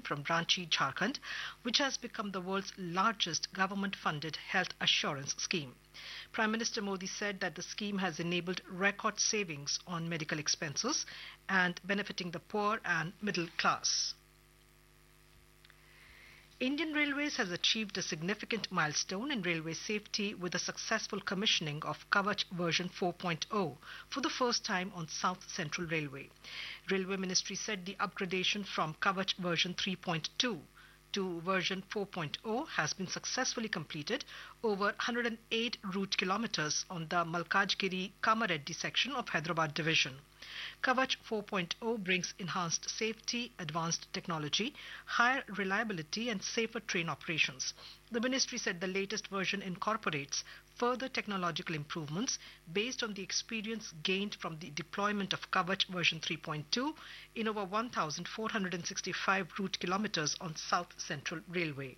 from Ranchi, Jharkhand, which has become the world's largest government-funded health assurance scheme. Prime Minister Modi said that the scheme has enabled record savings on medical expenses and benefiting the poor and middle class. Indian Railways has achieved a significant milestone in railway safety with the successful commissioning of Kavach version 4.0 for the first time on South Central Railway. Railway Ministry said the upgradation from Kavach version 3.2 to version 4.0 has been successfully completed over 108 route kilometers on the Malkajgiri Kamareddy section of Hyderabad division. Kavach 4.0 brings enhanced safety, advanced technology, higher reliability and safer train operations. The ministry said the latest version incorporates further technological improvements based on the experience gained from the deployment of Kavach version 3.2 in over 1,465 route kilometers on South Central Railway.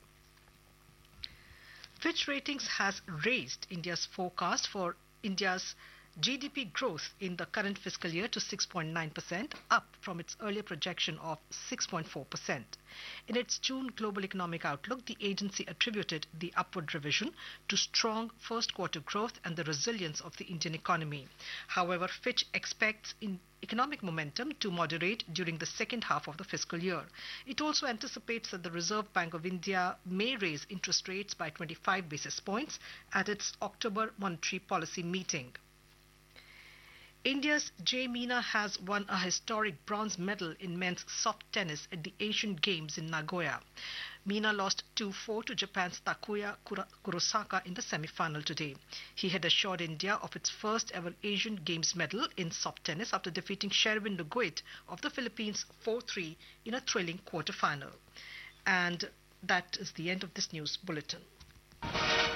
Fitch Ratings has raised India's forecast for India's GDP growth in the current fiscal year to 6.9%, up from its earlier projection of 6.4%. In its June Global Economic Outlook, the agency attributed the upward revision to strong first quarter growth and the resilience of the Indian economy. However, Fitch expects economic momentum to moderate during the second half of the fiscal year. It also anticipates that the Reserve Bank of India may raise interest rates by 25 basis points at its October monetary policy meeting. India's Jay Meena has won a historic bronze medal in men's soft tennis at the Asian Games in Nagoya. Meena lost 2-4 to Japan's Takuya Kurosaka in the semi-final today. He had assured India of its first ever Asian Games medal in soft tennis after defeating Sherwin Luguit of the Philippines 4-3 in a thrilling quarter-final. And that is the end of this news bulletin.